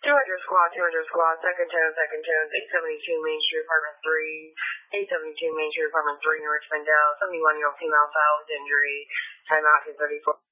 200 squad, second tone, 872 Main Street, apartment 3, 872 Main Street, apartment 3 in Richmond, Dale, 71-year-old female filed with injury, timeout 234.